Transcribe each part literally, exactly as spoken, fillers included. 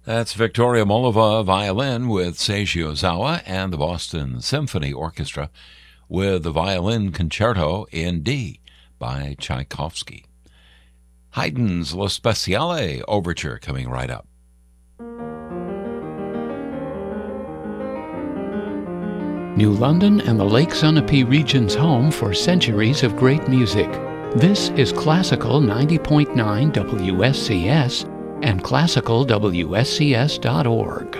That's Victoria Molova violin with Seiji Ozawa and the Boston Symphony Orchestra with the Violin Concerto in D by Tchaikovsky. Haydn's Lo Speciale Overture coming right up. New London and the Lake Sunapee region's home for centuries of great music. This is Classical ninety point nine W S C S and classical W S C S dot org.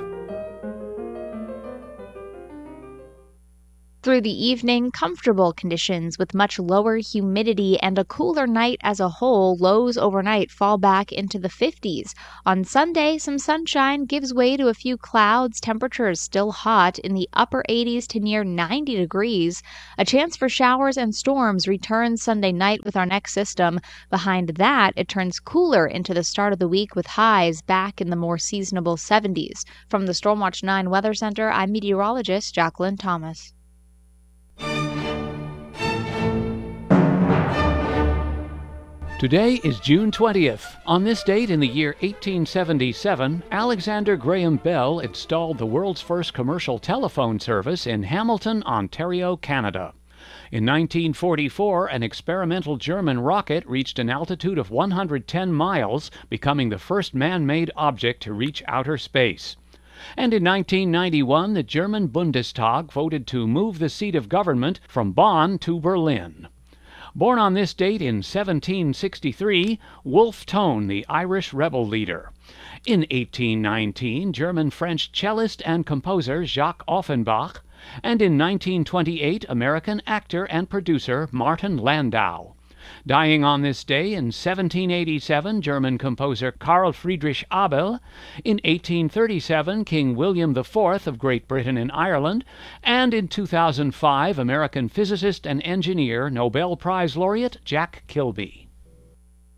Through the evening, comfortable conditions with much lower humidity and a cooler night as a whole. Lows overnight fall back into the fifties. On Sunday, some sunshine gives way to a few clouds. Temperatures still hot in the upper eighties to near ninety degrees. A chance for showers and storms returns Sunday night with our next system. Behind that, it turns cooler into the start of the week with highs back in the more seasonable seventies. From the Stormwatch nine Weather Center, I'm meteorologist Jacqueline Thomas. Today is June twentieth. On this date in the year eighteen seventy-seven, Alexander Graham Bell installed the world's first commercial telephone service in Hamilton, Ontario, Canada. In nineteen forty-four, an experimental German rocket reached an altitude of one hundred ten miles, becoming the first man-made object to reach outer space. And in nineteen ninety-one, the German Bundestag voted to move the seat of government from Bonn to Berlin. Born on this date in seventeen sixty-three, Wolfe Tone, the Irish rebel leader. In eighteen nineteen, German-French cellist and composer Jacques Offenbach. And in nineteen twenty-eight, American actor and producer Martin Landau. Dying on this day in seventeen eighty-seven, German composer Carl Friedrich Abel. In eighteen thirty-seven, King William the Fourth of Great Britain and Ireland. And in two thousand five, American physicist and engineer, Nobel Prize laureate Jack Kilby.